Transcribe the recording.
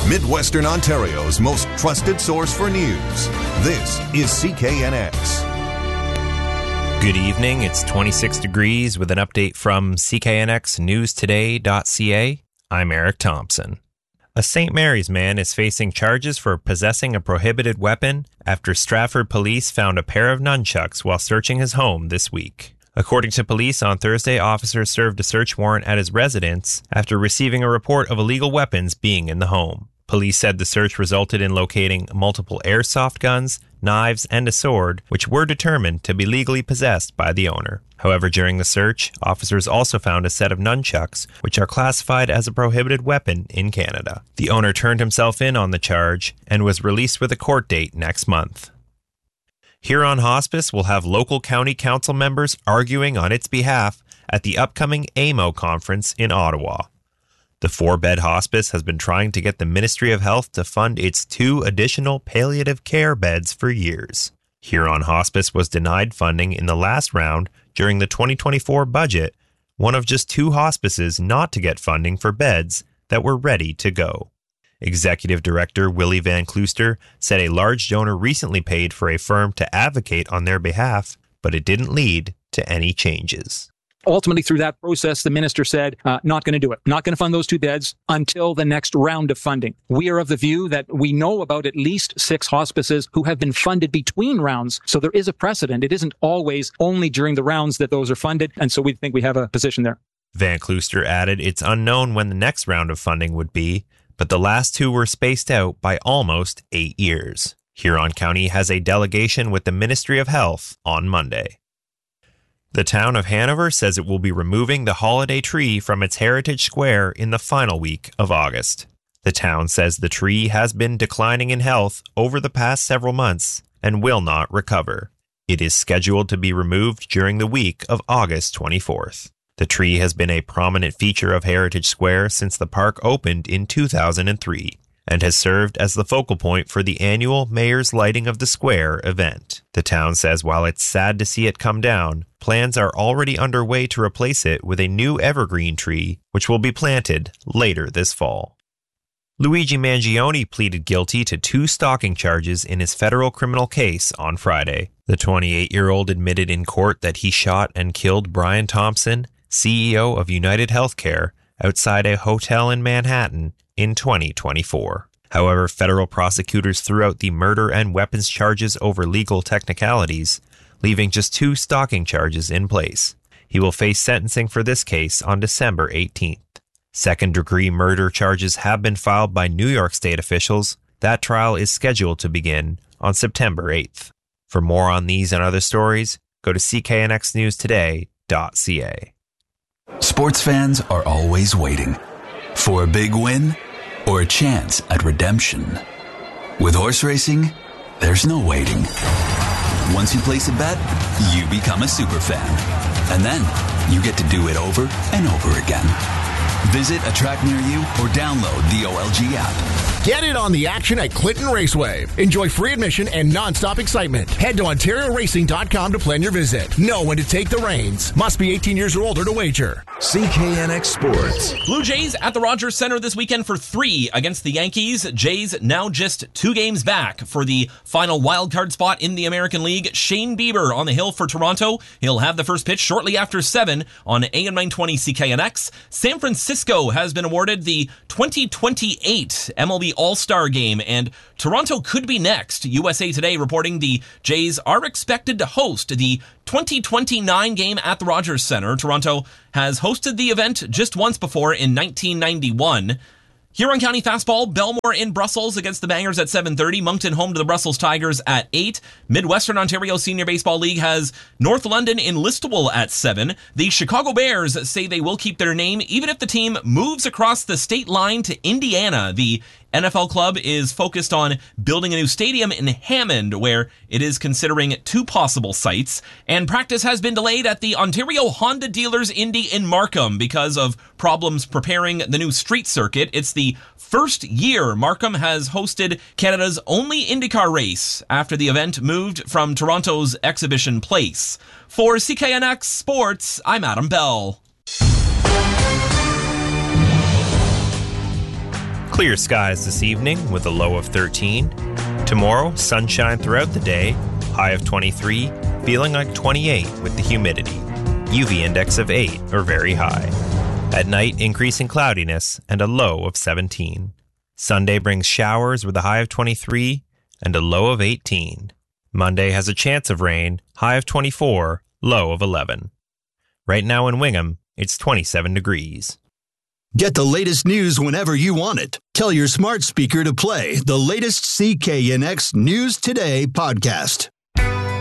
Midwestern Ontario's most trusted source for news. This is CKNX. Good evening. It's 26 degrees with an update from CKNXNewsToday.ca. I'm Eric Thompson. A St. Mary's man is facing charges for possessing a prohibited weapon after Stratford police found a pair of nunchucks while searching his home this week. According to police, on Thursday, officers served a search warrant at his residence after receiving a report of illegal weapons being in the home. Police said the search resulted in locating multiple airsoft guns, knives, and a sword, which were determined to be legally possessed by the owner. However, during the search, officers also found a set of nunchucks, which are classified as a prohibited weapon in Canada. The owner turned himself in on the charge and was released with a court date next month. Huron Hospice will have local county council members arguing on its behalf at the upcoming AMO conference in Ottawa. The 4-bed hospice has been trying to get the Ministry of Health to fund its 2 additional palliative care beds for years. Huron Hospice was denied funding in the last round during the 2024 budget, one of just 2 hospices not to get funding for beds that were ready to go. Executive Director Willie Van Klooster said a large donor recently paid for a firm to advocate on their behalf, but it didn't lead to any changes. Ultimately, through that process, the minister said, not going to do it. Not going to fund those 2 beds until the next round of funding. We are of the view that we know about at least 6 hospices who have been funded between rounds. So there is a precedent. It isn't always only during the rounds that those are funded. And so we think we have a position there. Van Klooster added it's unknown when the next round of funding would be, but the last 2 were spaced out by almost 8 years. Huron County has a delegation with the Ministry of Health on Monday. The town of Hanover says it will be removing the holiday tree from its Heritage Square in the final week of August. The town says the tree has been declining in health over the past several months and will not recover. It is scheduled to be removed during the week of August 24th. The tree has been a prominent feature of Heritage Square since the park opened in 2003 and has served as the focal point for the annual Mayor's Lighting of the Square event. The town says while it's sad to see it come down, plans are already underway to replace it with a new evergreen tree, which will be planted later this fall. Luigi Mangione pleaded guilty to 2 stalking charges in his federal criminal case on Friday. The 28-year-old admitted in court that he shot and killed Brian Thompson, CEO of United Healthcare, outside a hotel in Manhattan in 2024. However, federal prosecutors threw out the murder and weapons charges over legal technicalities, leaving just 2 stalking charges in place. He will face sentencing for this case on December 18th. Second-degree murder charges have been filed by New York State officials. That trial is scheduled to begin on September 8th. For more on these and other stories, go to cknxnewstoday.ca. Sports fans are always waiting for a big win or a chance at redemption. With horse racing, there's no waiting. Once you place a bet, you become a super fan. And then you get to do it over and over again. Visit a track near you or download the OLG app. Get in on the action at Clinton Raceway. Enjoy free admission and non-stop excitement. Head to OntarioRacing.com to plan your visit. Know when to take the reins. Must be 18 years or older to wager. CKNX Sports. Blue Jays at the Rogers Centre this weekend for 3 against the Yankees. Jays now just 2 games back for the final wildcard spot in the American League. Shane Bieber on the hill for Toronto. He'll have the first pitch shortly after 7 on AM 920 CKNX. San Francisco has been awarded the 2028 MLB All-Star Game, and Toronto could be next. USA Today reporting the Jays are expected to host the 2029 game at the Rogers Centre. Toronto has hosted the event just once before in 1991. Huron County Fastball, Belmore in Brussels against the Bangers at 7:30. Moncton home to the Brussels Tigers at 8. Midwestern Ontario Senior Baseball League has North London in Listowel at 7. The Chicago Bears say they will keep their name even if the team moves across the state line to Indiana. The NFL club is focused on building a new stadium in Hammond, where it is considering 2 possible sites. And practice has been delayed at the Ontario Honda Dealers Indy in Markham because of problems preparing the new street circuit. It's the first year Markham has hosted Canada's only IndyCar race after the event moved from Toronto's Exhibition Place. For CKNX Sports, I'm Adam Bell. Clear skies this evening with a low of 13. Tomorrow, sunshine throughout the day, high of 23, feeling like 28 with the humidity. UV index of 8 or very high. At night, increasing cloudiness and a low of 17. Sunday brings showers with a high of 23 and a low of 18. Monday has a chance of rain, high of 24, low of 11. Right now in Wingham, it's 27 degrees. Get the latest news whenever you want it. Tell your smart speaker to play the latest CKNX News Today podcast.